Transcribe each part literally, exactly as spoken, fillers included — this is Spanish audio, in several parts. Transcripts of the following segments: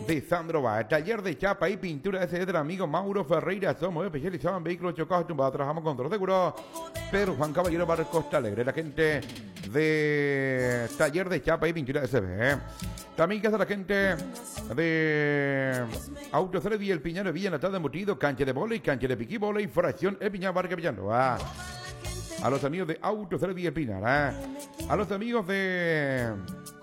de Sandro Báez. Taller de chapa y pintura ese es del amigo Mauro Ferreira. Somos especializados en vehículos chocados, tumbados. Trabajamos con todo seguro. Pedro Juan Caballero, Barrio Costa Alegre. La gente de Taller de chapa y pintura S B. También que hace la gente de Autoservi El Piñar de Villa Natal de Embutido, cancha de bola y cancha de piqui bola y fracción El Piñar Barca Villanueva. A los amigos de Autoservi El Piñar, ¿eh? A los amigos de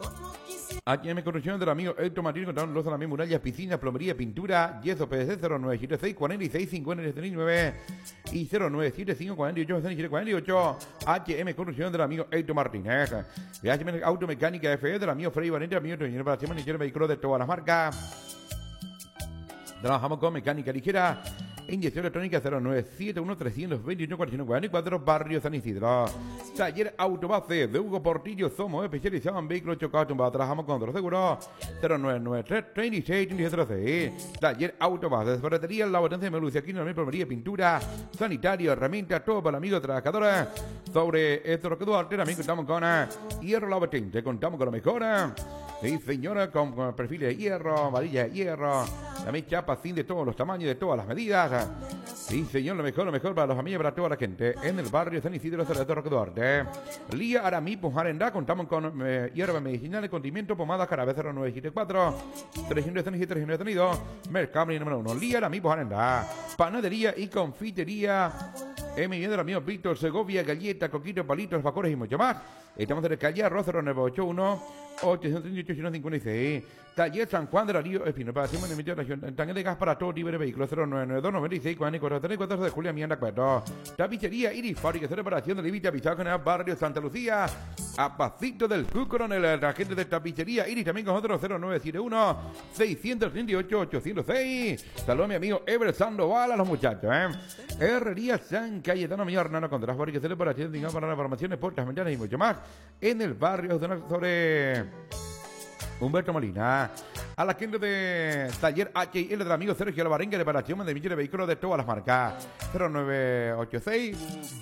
H M Construcción del amigo Héctor Martín, contaron los también murallas, piscinas, plomería, pintura, yeso P V C cero nueve siete seis cuarenta y seis cincuenta y nueve y cero nueve siete cinco cuarenta y ocho sesenta y siete cuarenta y ocho. H M Construcción del amigo Héctor Martínez. De H M Automecánica F E del amigo Freddy Valente, amigo de para hacer de vehículos de todas las marcas. Trabajamos con mecánica ligera. Inyección electrónica cero nueve siete uno tres dos uno cuatro cuatro cuatro, Barrio San Isidro. Taller Autobase de Hugo Portillo. Somos especializados en vehículos chocados, tumbados. Trabajamos con otros seguros. cero nueve nueve tres tres seis tres cero seis. Taller Autobase. Ferretería, la potencia de Melucia. Aquí no hay plomería, pintura, sanitario, herramientas, todo para el amigo trabajador. Sobre esto, lo que Duarte, también contamos con hierro la patente. Contamos con lo mejor. Sí, señora, con, con perfiles de hierro, varilla de hierro, también chapas sin de todos los tamaños, de todas las medidas. Sí, señor, lo mejor, lo mejor para los amigos, para toda la gente. En el barrio San Isidro, Cerrato Roque Duarte. Lía Aramí, Pujarendá, contamos con eh, hierbas medicinales, condimento, pomadas, carabe cero nueve siete cuatro, trescientos setenta y siete, trescientos setenta y dos. Mercado número uno. Lía Aramí, Pujarendá. Panadería y confitería. M. del amigo Víctor Segovia, galleta, coquito, palitos, vapores y mucho más. Estamos en el calle Arroz cero nueve ocho uno ocho tres ocho uno cinco seis. Taller San Juan de Darío Espino. Para hacer una emisión tanque de gas para todo tipo de vehículos. Cero nueve nueve dos noventa y seis cuarenta y cuatro treinta y cuatro de Julia Mianda cuatro. Tapicería Iris, fábrica de reparación de límite avisado en el barrio Santa Lucía. A pasito del Q Coronel. La gente de tapicería Iris también con nosotros. Cero nueve siete uno seis tres ocho ocho cero seis. Saludos a mi amigo Ever Sandoval, a los muchachos, ¿eh? Herrería San Cayetano, mi Hernano, contra las fábricas de reparación de para las formaciones, puertas, ventanas y mucho más. En el barrio sobre Humberto Molina. A la gente de Taller H I L del amigo Sergio Alvarenga, reparación de de vehículos de todas las marcas. cero nueve ocho seis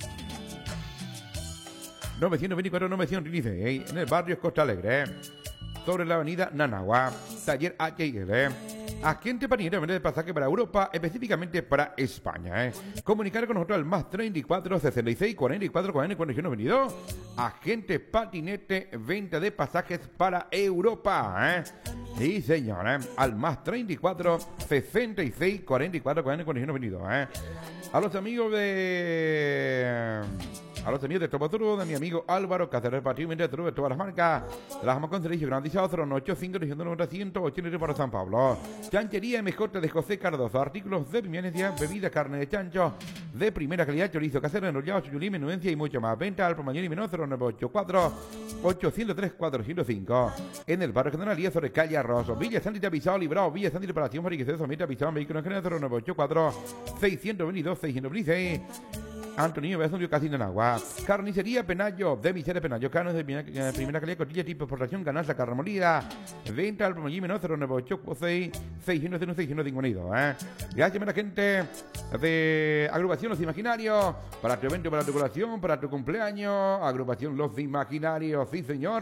nueve dos cuatro nueve cero seis. En el barrio Costa Alegre, sobre la avenida Nanagua. Taller H I L. Agente Paniera vende de pasaje para Europa, específicamente para España, ¿eh? Comunicar con nosotros al más treinta y cuatro sesenta y seis cuarenta y cuatro cuarenta y cuarenta y uno veintidós. Agente Patinete, venta de pasajes para Europa, ¿eh? Sí, señor, ¿eh? Al más treinta y cuatro sesenta y seis cuarenta y cuatro cuarenta y cuarenta y uno veintidós, ¿eh? A los amigos de... A los amigos de Topoturo, de mi amigo Álvaro Cáceres, particularmente de de todas las marcas. Trabajamos con servicio garantizado cero nueve ocho cinco ciento ochenta y tres para San Pablo. Chanchería M J de José Cardoso. Artículos de primeria, bebida, carne de chancho de primera calidad, chorizo casero, enrollado, chuyulí, menudencia y mucho más. Venta al por mayor y menor cero nueve ocho cuatro ocho cero tres cuatro cero cinco. En el barrio Generalía sobre calle Arroz. Villa Santita Pisado, Librado, Villa Santita Reparación, Mariqueceso, Somita Pisado, Vehículo en general cero nueve ocho cuatro seis dos dos seis dos seis. Antonio Besanio Casino en Agua. Carnicería Penayo, de Miseria Penayo, carnes de primera, primera calidad, cotilla tipo exportación, canasta, carne molida. Venta al promollí menor cero nueve ocho seis seis uno cero seis uno cinco dos, ¿eh? Gracias a la gente de Agrupación Los Imaginarios, para tu evento, para tu colación, para tu cumpleaños. Agrupación Los Imaginarios, sí señor.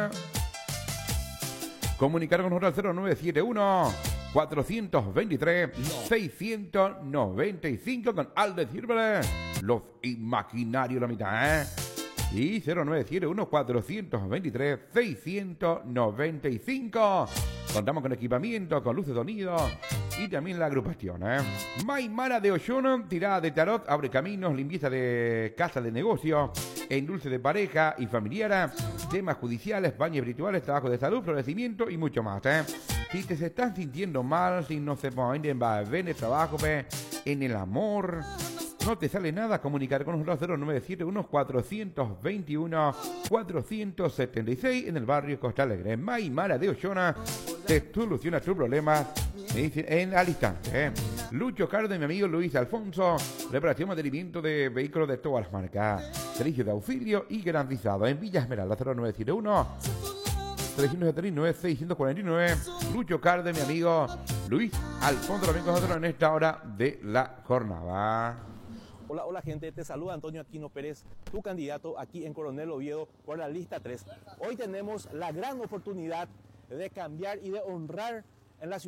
Comunicar con nosotros al cero nueve siete uno cuatrocientos veintitrés seiscientos noventa y cinco con Alde Sirve. Los Imaginarios la mitad, ¿eh? Y cero nueve siete uno cuatrocientos veintitrés seiscientos noventa y cinco. Contamos con equipamiento, con luces de sonido y también la agrupación, ¿eh? Maimara de Oyono, tirada de tarot, abre caminos, limpieza de casa de negocio, endulce de pareja y familiar, temas judiciales, baños espirituales, trabajo de salud, florecimiento y mucho más, ¿eh? Si te se estás sintiendo mal, si no se pueden va en el trabajo, ve, en el amor, no te sale nada, comunicar con nosotros cero nueve siete uno cuatrocientos veintiuno cuatrocientos setenta y seis en el barrio Costa Alegre. Maimara de Ollona te soluciona tus problemas en al instante, ¿eh? Lucho Carde, mi amigo Luis Alfonso, reparación y mantenimiento de vehículos de todas las marcas, servicio de auxilio y garantizado en Villa Esmeralda cero nueve siete uno trescientos setenta y nueve seiscientos cuarenta y nueve. Lucho Carde, mi amigo Luis Alfonso, también con nosotros en esta hora de la jornada. Hola, hola gente, te saluda Antonio Aquino Pérez, tu candidato aquí en Coronel Oviedo por la lista tres. Hoy tenemos la gran oportunidad de cambiar y de honrar en la ciudad